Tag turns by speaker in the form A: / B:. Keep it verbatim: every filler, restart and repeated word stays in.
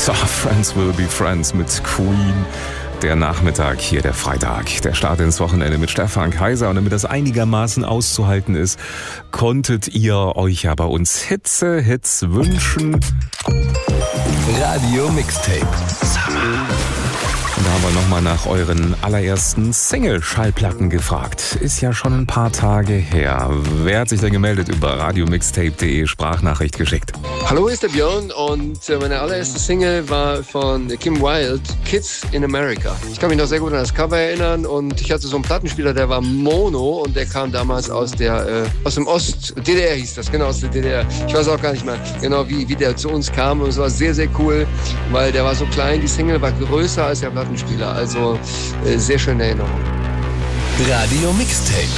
A: So, Friends Will Be Friends mit Queen. Der Nachmittag, hier der Freitag, der Start ins Wochenende mit Stefan Kaiser. Und damit das einigermaßen auszuhalten ist, konntet ihr euch ja bei uns Hitze-Hits wünschen.
B: Radio Mixtape.
A: Und da haben wir nochmal nach euren allerersten Single-Schallplatten gefragt. Ist ja schon ein paar Tage her. Wer hat sich denn gemeldet über radiomixtape punkt de, Sprachnachricht geschickt?
C: Hallo, ist der Björn und meine allererste Single war von Kim Wilde, Kids in America. Ich kann mich noch sehr gut an das Cover erinnern und ich hatte so einen Plattenspieler, der war Mono und der kam damals aus der äh, aus dem Ost, D D R hieß das, genau, aus der D D R. Ich weiß auch gar nicht mehr genau, wie, wie der zu uns kam und es war sehr, sehr cool, weil der war so klein, die Single war größer als der Plattenspieler, also äh, sehr schöne Erinnerung.
B: Radio Mixtape.